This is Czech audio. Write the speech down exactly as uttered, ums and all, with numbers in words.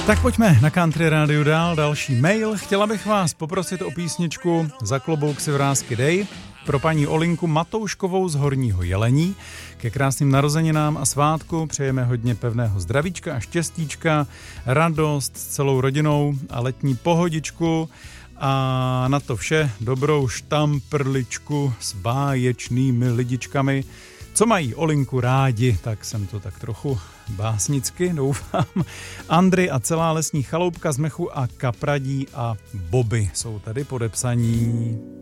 Tak pojďme na Country Rádiu dál, další mail. Chtěla bych vás poprosit o písničku Za klobouk si vrásky dej pro paní Olinku Matouškovou z Horního Jelení. Ke krásným narozeninám a svátku přejeme hodně pevného zdravíčka a štěstíčka, radost s celou rodinou a letní pohodičku a na to vše dobrou štamprličku s báječnými lidičkami. Co mají Olinku rádi, tak jsem to tak trochu básnicky, doufám. Andry a celá lesní chaloupka z mechu a kapradí a boby jsou tady podepsaní.